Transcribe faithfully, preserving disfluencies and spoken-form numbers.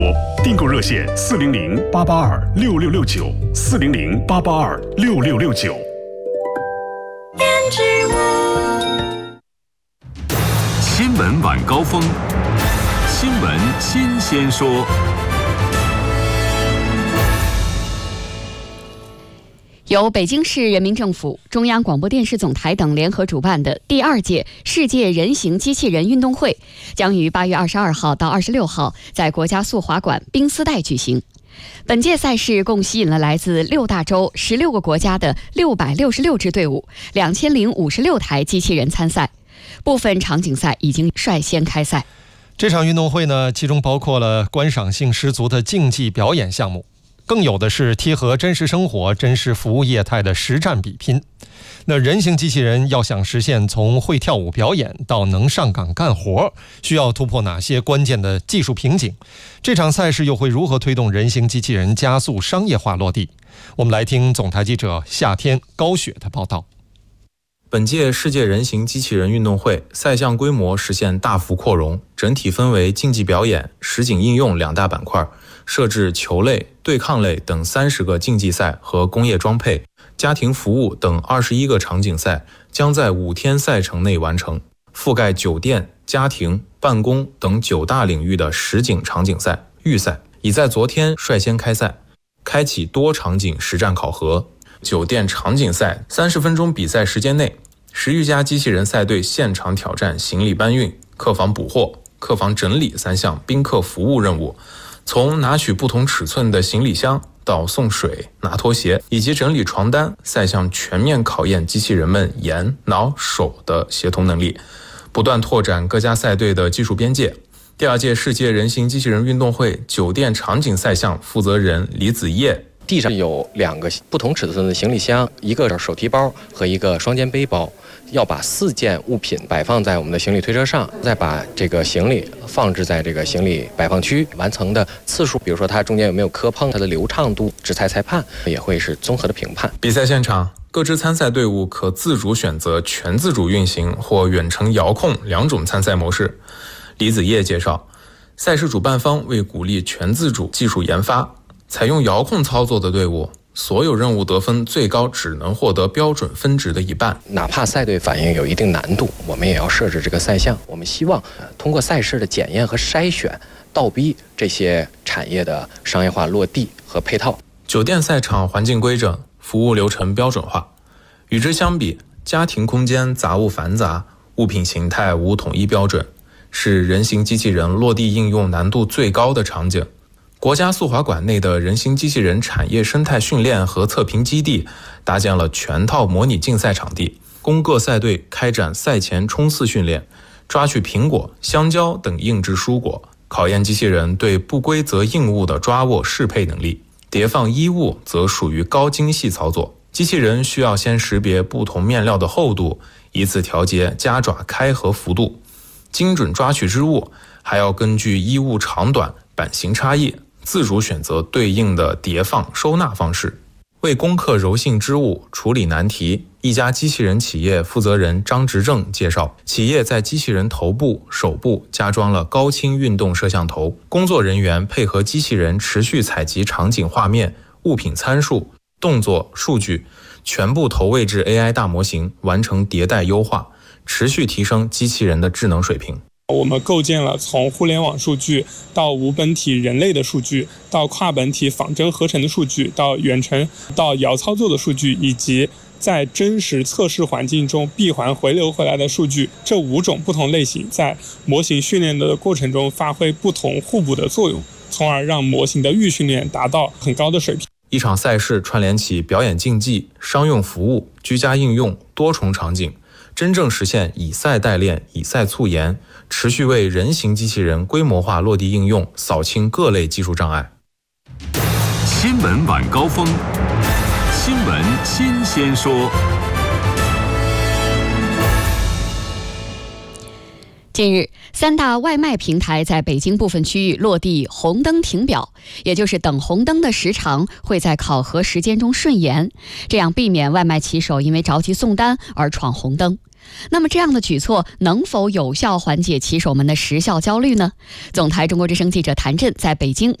订购热线四零零八八二六六六九四零零八八二六六六九。 新闻晚高峰，新闻新鲜说。 由北京市人民政府、中央广播电视总台等联合主办的第二届世界人形机器人运动会，将于八月二十二号到二十六号在国家速滑馆冰丝带举行。本届赛事共吸引了来自六大洲、十六个国家的六百六十六支队伍，两千零五十六台机器人参赛。部分场景赛已经率先开赛。 这场运动会呢，其中包括了观赏性十足的竞技表演项目，更有的是贴合真实生活、真实服务业态的实战比拼。那人形机器人要想实现从会跳舞表演到能上岗干活，需要突破哪些关键的技术瓶颈？这场赛事又会如何推动人形机器人加速商业化落地？我们来听总台记者夏天、高雪的报道。 本届世界人形机器人运动会赛项规模实现大幅扩容，整体分为竞技表演、实景应用两大板块，设置球类、对抗类等三十个竞技赛和工业装配、家庭服务等二十一个场景赛，将在五天赛程内完成，覆盖酒店、家庭、办公等九大领域的实景场景赛、预赛已在昨天率先开赛，开启多场景实战考核。酒店场景赛三十分钟比赛时间内，十余家机器人赛队现场挑战行李搬运、客房补货、客房整理三项宾客服务任务，从拿取不同尺寸的行李箱到送水、拿拖鞋以及整理床单，赛项全面考验机器人们眼、脑、手的协同能力，不断拓展各家赛队的技术边界。第二届世界人形机器人运动会酒店场景赛项负责人李子叶， 地上有两个不同尺寸的行李箱，一个手提包和一个双肩背包，要把四件物品摆放在我们的行李推车上，再把这个行李放置在这个行李摆放区，完成的次数，比如说它中间有没有磕碰，它的流畅度，执裁裁判也会是综合的评判。 比赛现场，各支参赛队伍可自主选择全自主运行或远程遥控两种参赛模式。李子叶介绍，赛事主办方为鼓励全自主技术研发，采用遥控操作的队伍，所有任务得分最高只能获得标准分值的一半。 哪怕赛队反应有一定难度，我们也要设置这个赛项。我们希望通过赛事的检验和筛选，倒逼这些产业的商业化落地和配套。 酒店赛场环境规整，服务流程标准化。与之相比，家庭空间杂物繁杂，物品形态无统一标准，是人形机器人落地应用难度最高的场景。国家速滑馆内的人形机器人产业生态训练和测评基地搭建了全套模拟竞赛场地，供各赛队开展赛前冲刺训练，抓取苹果、香蕉等硬质蔬果，考验机器人对不规则硬物的抓握适配能力。叠放衣物则属于高精细操作，机器人需要先识别不同面料的厚度，依次调节夹爪开合幅度，精准抓取织物，还要根据衣物长短、版型差异自主选择对应的叠放收纳方式。为攻克柔性织物，处理难题，一家机器人企业负责人张执正介绍，企业在机器人头部、手部加装了高清运动摄像头，工作人员配合机器人持续采集场景画面、物品参数、动作数据，全部投喂至 A I 大模型，完成迭代优化，持续提升机器人的智能水平。 我们构建了从互联网数据到无本体人类的数据，到跨本体仿真合成的数据，到远程到遥操作的数据，以及在真实测试环境中闭环回流回来的数据，这五种不同类型在模型训练的过程中发挥不同互补的作用，从而让模型的预训练达到很高的水平。 一场赛事串联起表演竞技、商用服务、居家应用多重场景，真正实现以赛代练、以赛促研，持续为人形机器人规模化落地应用扫清各类技术障碍。 新闻晚高峰，新闻新鲜说。 近日，三大外卖平台在北京部分区域落地红灯停表，也就是等红灯的时长会在考核时间中顺延，这样避免外卖骑手因为着急送单而闯红灯。 那么这样的举措能否有效缓解骑手们的时效焦虑呢？总台中国之声记者谭震在北京